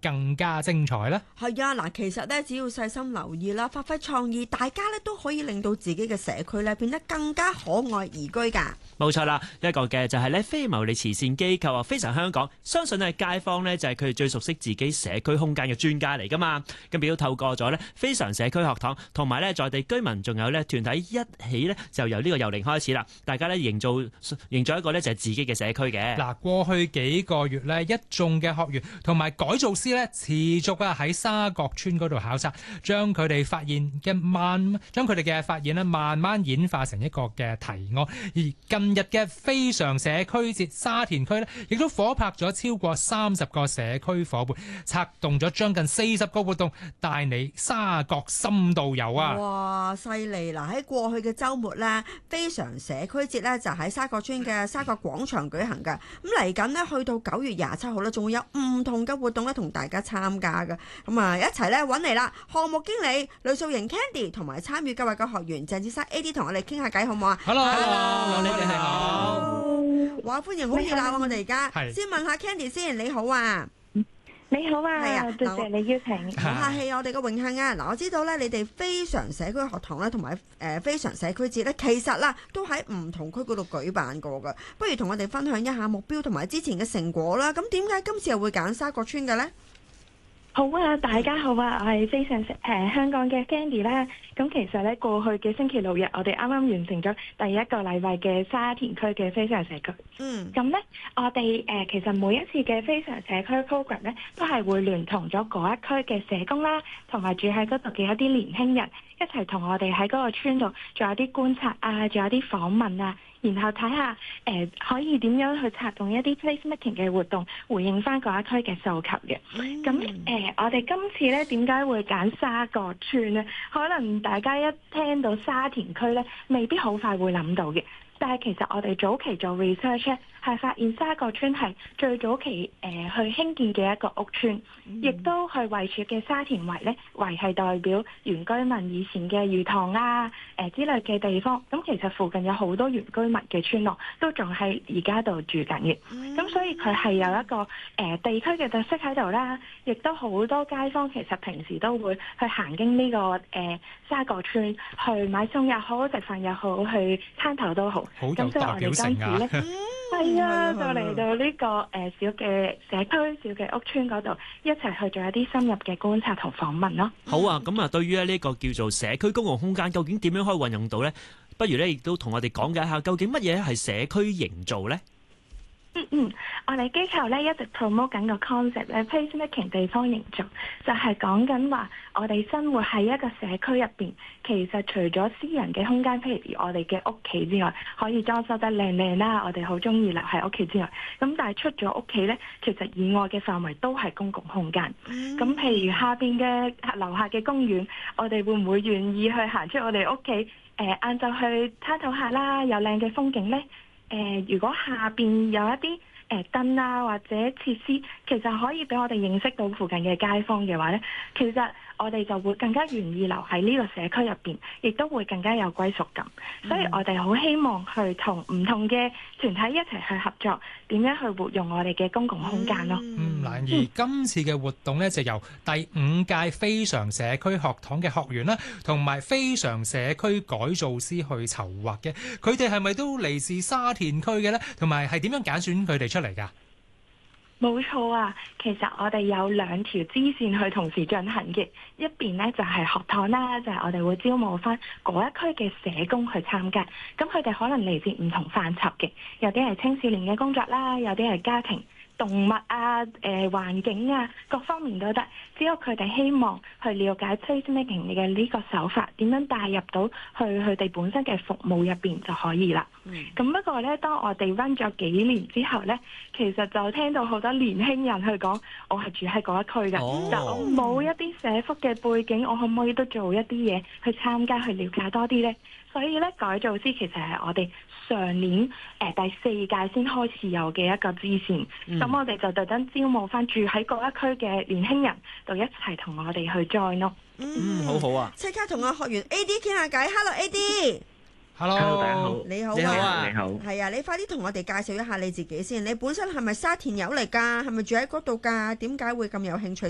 更加精彩呢？ 係啊，嗱，其實咧只要細心留意啦，發揮創意，大家咧都可以令到自己嘅社區咧變得更加可愛宜居㗎。 冇錯啦，一個嘅就係咧非牟利慈善機構啊，非常香港，相信咧街坊咧就係佢哋最熟悉自己社區空間嘅專家嚟噶嘛。咁亦都透過咗咧非常社區學堂，同埋咧在地居民，仲有咧團體一起咧，就由呢個由零開始啦。大家咧營造一個咧就係自己嘅社區嘅。 嗱，過去幾個月咧，一眾嘅學員同埋改造師咧，持續啊喺沙角村嗰度考察，將佢哋嘅發現咧慢慢演化成一個嘅提案。而近日嘅非常社區節沙田區咧，亦都夥拍咗超過30個社區夥伴，策動咗將近40個活動，帶你沙角深度遊啊！ 哇，犀利！嗱，喺過去嘅週末咧，非常社區節咧就喺沙角村嘅沙角廣場舉行㗎。咁嚟緊咧，去到9月27號咧，仲會有唔同嘅活動咧同大家參加㗎。咁啊，一齊咧揾嚟啦！項目經理呂素瑩 Candy 同埋參與計劃嘅學員鄭志山 AD 同我哋傾下偈，好唔好啊 Hello， 你哋好。 哇，歡迎，好熱鬧啊！我哋而家先問下 Candy 先，你好啊！ 你好啊， 係啊， 多謝你邀請。 唔客氣，我哋嘅榮幸啊！嗱，我知道咧，你哋非常社區學堂咧，同埋非常社區節咧，其實啦都喺唔同區嗰度舉辦過噶。不如同我哋分享一下目標同埋之前嘅成果啦。咁點解今次又會揀沙角村嘅呢？ 好啊，大家好啊，我係非常香港嘅 Candy 啦。咁其實咧，過去嘅星期六日，我哋啱啱完成咗第一個禮拜嘅沙田區嘅非常社區。咁咧，我哋其實每一次嘅非常社區 program 咧，都係會聯同咗嗰一區嘅社工啦，同埋住喺嗰度嘅一啲年輕人一齊同我哋喺嗰個村度做一啲觀察啊，做一啲訪問啊。然後睇下可以點樣去策動一啲 placemaking 嘅活動，回應翻嗰一區嘅訴求嘅。咁我哋今次咧點解會揀沙角村呢？可能大家一聽到沙田區咧，未必好快會諗到嘅。但係其實我哋早期做 research 咧，係發現沙角村係最早期去興建嘅一個屋村，亦都係位處嘅沙田圍咧，圍係代表原居民以前嘅魚塘啊之類嘅地方。咁其實附近有好多原居民嘅村落都仲喺而家度住緊嘅。咁所以佢係有一個地區嘅特色喺度啦，亦都好多街坊其實平時都會去行經呢個沙角村去買餸又好，食飯又好，去攤頭都好。 好有代表性啊！ 係啊，就嚟到呢個小嘅社區、小嘅屋村嗰度，一齊去做一啲深入嘅觀察同訪問咯。 好啊，咁啊，對於呢個叫做社區公共空間，究竟點樣可以運用到呢？不如咧，亦都同我哋講解下，究竟乜嘢係社區營造呢？ 我哋機構咧一直 promote 緊個 concept 咧 placemaking 地方營造，就係講緊話我哋生活喺一個社區入邊，其實除咗私人嘅空間，譬如我哋嘅屋企之外，可以裝修得靚靚啦，我哋好中意留喺屋企之外，咁但係出咗屋企咧，其實以外嘅範圍都係公共空間。咁譬如下邊嘅樓下嘅公園，我哋會唔會願意去行出我哋屋企晏晝去攤頭下啦，有靚嘅風景咧？如果下邊有一啲燈啊或者設施，其實可以俾我哋認識到附近嘅街坊嘅話呢，其實我哋就會更加願意留喺呢個社區入邊，亦都會更加有歸屬感。所以我哋好希望去同唔同嘅團體一齊去合作，點樣去活用我哋嘅公共空間咯。 而今次嘅活動呢，就由第5屆非常社區學堂嘅學員啦，同埋非常社區改造師去籌劃嘅。佢哋係咪都嚟自沙田區嘅呢？同埋係點樣揀選佢哋出嚟㗎？ 冇錯啊，其實我哋有2條支線去同時進行嘅，一邊呢就係學堂啦，就係我哋會招募翻嗰一區嘅社工去參加，咁佢哋可能嚟自唔同範疇嘅，有啲係青少年嘅工作啦，有啲係家庭、動物啊、環境啊，各方面都得。只要佢哋希望去了解 placemaking 嘅呢個手法，點樣帶入到去佢哋本身嘅服務入邊就可以啦。咁不過呢，當我哋 run 咗幾年之後呢，其實就聽到好多年輕人去講，我係住喺嗰一區㗎，但我冇一啲社福嘅背景，我可唔可以都做一啲嘢去參加去了解多啲呢？所以咧，改造師其實係我哋上年第4屆先開始有嘅一個支線。咁我哋就特登招募翻住喺嗰一區嘅年輕人，就一齊同我哋去 join 咯。 好好啊！ 即刻同阿學員 AD 傾下偈。Hello AD。Hello， 大家好。 你好啊！你好。係啊，你快啲同我哋介紹一下你自己先。你本身係咪沙田友嚟㗎？係咪住喺嗰度㗎？點解會咁有興趣